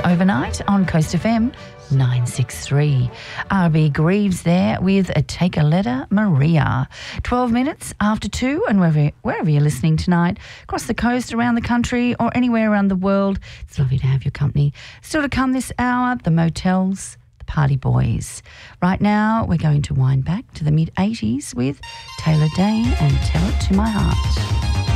overnight on Coast FM 963. RB Greaves there with a Take a Letter, Maria. 12 minutes after 2, and wherever you're listening tonight, across the coast, around the country, or anywhere around the world, it's lovely to have your company. Still to come this hour, the Motels, the Party Boys. Right now, we're going to wind back to the mid-80s with Taylor Dayne and Tell It to My Heart.